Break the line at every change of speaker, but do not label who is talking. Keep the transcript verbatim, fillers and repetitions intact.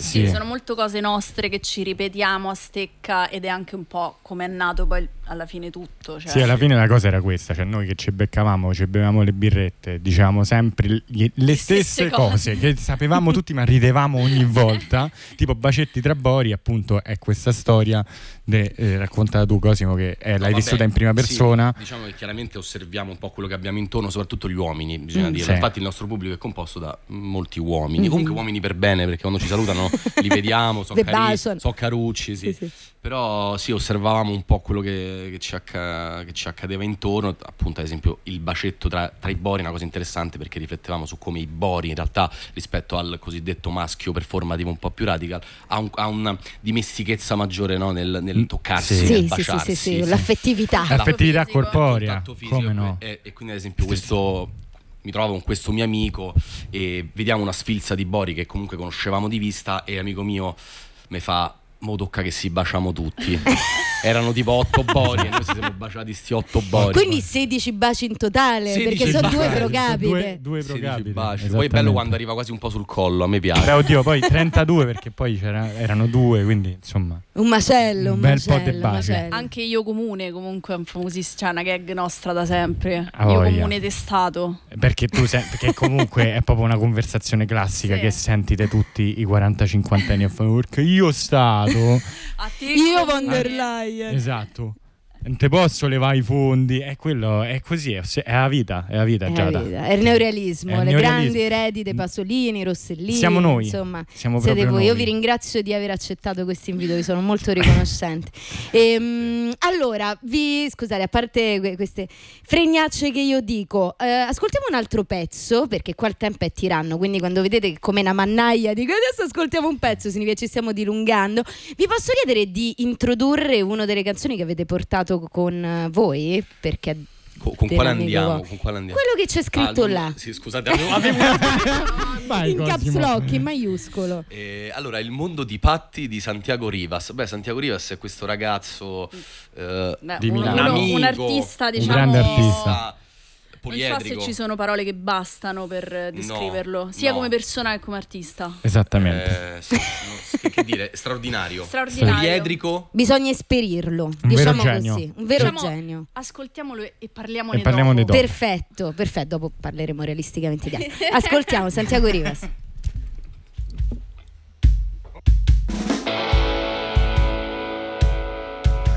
sì.
Sono molto cose nostre che ci ripetiamo a stecca ed è anche un po' come è nato poi alla fine tutto. Cioè.
Sì, alla fine la cosa era questa, cioè noi che ci beccavamo, ci bevevamo le birrette, dicevamo sempre gli, le stesse cose, cose che sapevamo tutti ma ridevamo ogni volta, tipo Bacetti tra Bori, appunto è questa storia de, eh, raccontata tu Cosimo che eh, l'hai no, vabbè, vissuta in prima persona.
Sì, diciamo che chiaramente osserviamo un po' quello che abbiamo intorno, soprattutto gli uomini, bisogna mm, dire. Sì. Infatti il nostro pubblico è composto da molti uomini, mm-hmm. comunque uomini per bene, perché quando ci salutano li vediamo, sono cari- so carucci, sì. Sì, sì. Però sì, osservavamo un po' quello che, che, ci acca- che ci accadeva intorno, appunto ad esempio il bacetto tra, tra i bori è una cosa interessante perché riflettevamo su come i bori in realtà rispetto al cosiddetto maschio performativo un po' più radical ha, un, ha una dimestichezza maggiore, no? nel, nel toccarsi,
sì.
nel
sì,
baciarsi,
sì, sì, sì. l'affettività
l'affettività corporea, come no?
E, e quindi ad esempio questo mi trovo con questo mio amico e vediamo una sfilza di bori che comunque conoscevamo di vista e amico mio mi fa: mo tocca che si baciamo tutti. Erano tipo otto bori e noi ci siamo baciati sti otto bori.
Quindi sedici baci in totale, perché sono due pro capite.
Due, due pro capite.
Poi è bello quando arriva quasi un po' sul collo, a me piace.
Beh, oddio, poi trentadue perché poi c'era, erano due, quindi insomma
un macello, un, un bel macello,
po' di baci.
Anche Io Comune comunque è un famosissimo, cioè una gag nostra da sempre.
Oh,
Io
yeah.
Comune testato.
Perché tu sei, perché comunque è proprio una conversazione classica sì. che sentite tutti i quaranta cinquanta anni a fare perché io stato
a te
io von der Leyen.
Esatto. Non te posso levare i fondi, è quello, è così, è, è la vita, è la vita, è
Giada. La vita. È il neorealismo, le
neorealismo.
grandi eredi dei Pasolini, Rossellini.
Siamo noi,
insomma,
siamo
siete voi.
noi.
Io vi ringrazio di aver accettato questo invito, vi sono molto riconoscente. ehm, allora, vi scusate, a parte queste fregnacce che io dico, eh, ascoltiamo un altro pezzo, perché qua il tempo è tiranno, quindi quando vedete che come una mannaia dico adesso ascoltiamo un pezzo, significa ci stiamo dilungando. Vi posso chiedere di introdurre una delle canzoni che avete portato con voi? Perché
con, con, quale andiamo, con quale andiamo?
Quello che c'è scritto ah, non, là.
Sì, scusate, avevo, avevo
in caps lock, in maiuscolo.
Eh, allora, Il mondo di Patti di Santiago Rivas. Beh, Santiago Rivas è questo ragazzo eh,
Beh,
di
uno,
un, amico,
un artista, diciamo,
un grande artista.
Poliedrico. Non so se ci sono parole che bastano per descriverlo, no, sia no. come persona che come artista.
Esattamente.
Eh, sì, no, che, che dire, straordinario.
Straordinario.
Poliedrico.
Bisogna esperirlo,
un
diciamo
vero genio.
così, un vero
diciamo,
genio.
Ascoltiamolo e parliamone
e parliamo
dopo.
dopo.
Perfetto, perfetto, dopo parleremo realisticamente di altro. Ascoltiamo Santiago Rivas.